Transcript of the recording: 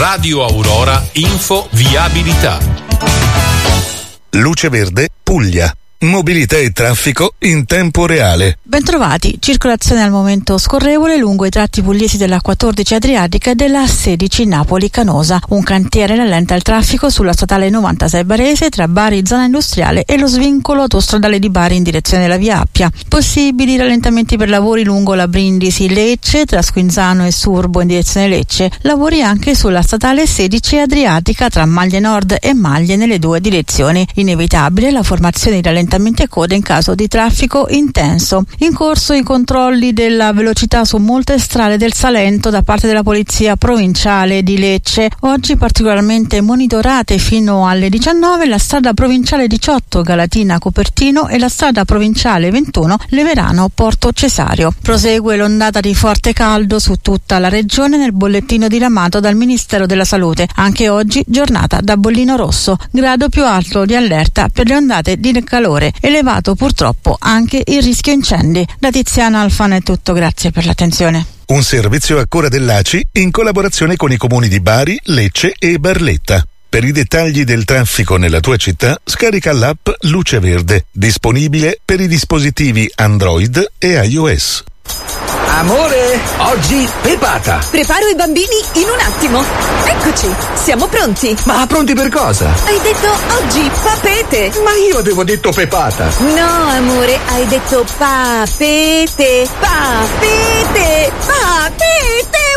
Radio Aurora Info Viabilità. Luce Verde Puglia. Mobilità e traffico in tempo reale. Bentrovati, circolazione al momento scorrevole lungo i tratti pugliesi della 14 Adriatica e della 16 Napoli-Canosa. Un cantiere rallenta il traffico sulla statale 96 Barese tra Bari zona industriale e lo svincolo autostradale di Bari in direzione della Via Appia. Possibili rallentamenti per lavori lungo la Brindisi-Lecce tra Squinzano e Surbo in direzione Lecce. Lavori anche sulla statale 16 Adriatica tra Maglie Nord e Maglie nelle due direzioni. Inevitabile la formazione di rallentamenti e code in caso di traffico intenso. In corso i controlli della velocità su molte strade del Salento da parte della Polizia Provinciale di Lecce. Oggi particolarmente monitorate fino alle 19 la strada provinciale 18 Galatina-Copertino e la strada provinciale 21 Leverano-Porto Cesario. Prosegue l'ondata di forte caldo su tutta la regione nel bollettino diramato dal Ministero della Salute. Anche oggi giornata da bollino rosso, grado più alto di allerta per le ondate di calore. Elevato purtroppo anche il rischio incendi. Da Tiziana Alfano è tutto, grazie per l'attenzione. Un servizio a cura dell'ACI in collaborazione con i comuni di Bari, Lecce e Barletta. Per i dettagli del traffico nella tua città, scarica l'app Luce Verde, disponibile per i dispositivi Android e iOS. Amore, oggi pepata. Preparo i bambini in un attimo. Eccoci, siamo pronti. Ma pronti per cosa? Hai detto oggi papete. Ma io avevo detto pepata. No, amore, hai detto papete. Papete. Papete.